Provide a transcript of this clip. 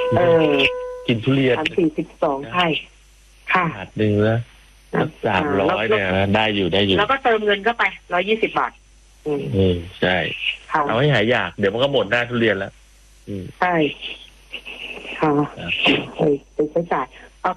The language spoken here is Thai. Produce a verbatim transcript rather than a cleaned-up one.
เออกินทุเรียนสามสี่สิบสองใช่ค่ะบาทหนึ่งแล้วสามร้อยเนี่ยนะได้อยู่ได้อยู่แล้วก็เติมเงินเข้าไปร้อยยี่สิบบาท อืมอืมใช่ค่ะเอาให้หายอยากเดี๋ยวมันก็หมดหน้าทุเรียนแล้ว อืมใช่ค่ะครับไปไปใช้จ่าย